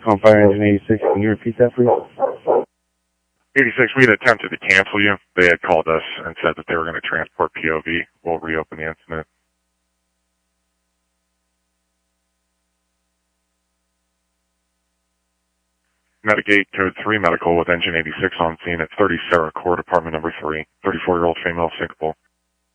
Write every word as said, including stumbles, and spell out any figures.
On fire engine eighty-six, can you repeat that, please? eighty-six, we had attempted to cancel you. They had called us and said that they were going to transport P O V. We'll reopen the incident. Medigate code three medical with engine eighty-six on scene at thirty Sarah Court, apartment number three. thirty-four-year-old female sinkable.